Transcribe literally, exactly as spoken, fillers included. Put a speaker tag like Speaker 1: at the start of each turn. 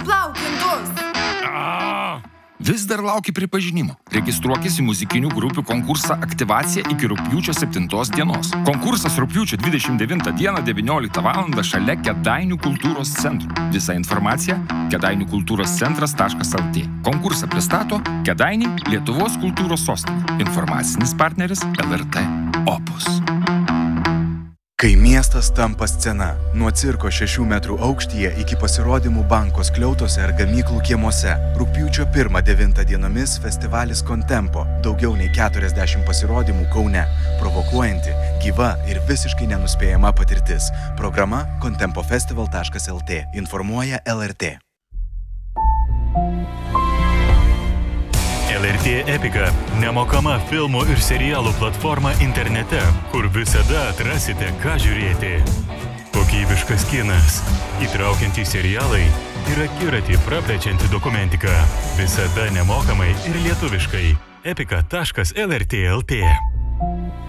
Speaker 1: plaukintus.
Speaker 2: Vis dar lauki pripažinimo. Registruokis į muzikinių grupių konkursą Aktyvacija iki rugpjūčio septintos dienos. Konkursas rugpjūčio dvidešimt devintą dieną devynioliktą valandą šalia Kėdainių kultūros centro. Visa informacija kėdainių kultūros centras taškas lt. Konkursą pristato Kėdainiai Lietuvos kultūros sostinė. Informacinis partneris L R T Opus.
Speaker 3: Kai miestas tampa scena, nuo cirko šešių metrų aukštyje iki pasirodymų banko skliautose ar gamyklų kiemuose, rugpjūčio pirmą devintą dienomis festivalis Contempo, daugiau nei keturiasdešimt pasirodymų Kaune, provokuojanti, gyva ir visiškai nenuspėjama patirtis. Programa contempofestival taškas lt. Informuoja L R T.
Speaker 4: L R T Epika – nemokama filmų ir serialų platforma internete, kur visada atrasite, ką žiūrėti. Kokybiškas kinas, įtraukiantys serialai ir akiratį praplečianti dokumentika. Visada nemokamai ir lietuviškai. epika taškas L R T taškas L T